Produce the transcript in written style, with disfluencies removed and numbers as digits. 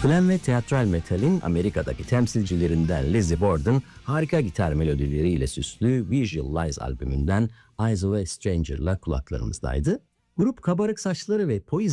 Glam ve teatral metalin Amerika'daki temsilcilerinden Lizzy Borden, harika gitar melodileriyle süslü Visual Lies albümünden Eyes of a Stranger'la kulaklarımızdaydı. Grup kabarık saçları ve poezi